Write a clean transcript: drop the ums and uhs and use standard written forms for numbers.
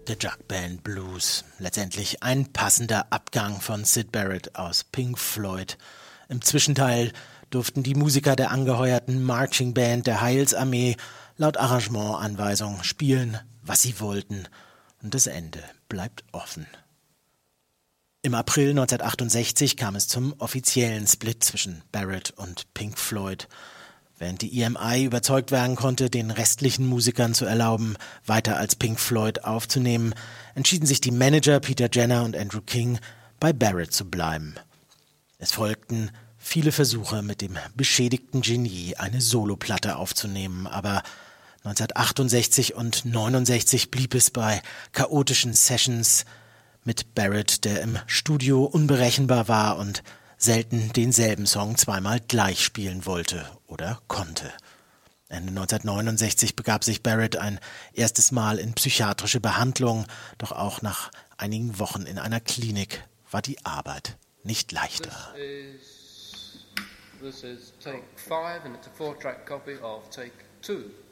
The Jug Band Blues, letztendlich ein passender Abgang von Syd Barrett aus Pink Floyd. Im Zwischenteil durften die Musiker der angeheuerten Marching Band der Heilsarmee laut Arrangementanweisung spielen, was sie wollten, und das Ende bleibt offen. Im April 1968 kam es zum offiziellen Split zwischen Barrett und Pink Floyd. Während die EMI überzeugt werden konnte, den restlichen Musikern zu erlauben, weiter als Pink Floyd aufzunehmen, entschieden sich die Manager Peter Jenner und Andrew King, bei Barrett zu bleiben. Es folgten viele Versuche, mit dem beschädigten Genie eine Soloplatte aufzunehmen, aber 1968 und 1969 blieb es bei chaotischen Sessions mit Barrett, der im Studio unberechenbar war und selten denselben Song zweimal gleich spielen wollte oder konnte. Ende 1969 begab sich Barrett ein erstes Mal in psychiatrische Behandlung, doch auch nach einigen Wochen in einer Klinik war die Arbeit nicht leichter. This is take 5 and it's a 4-track copy of take 2.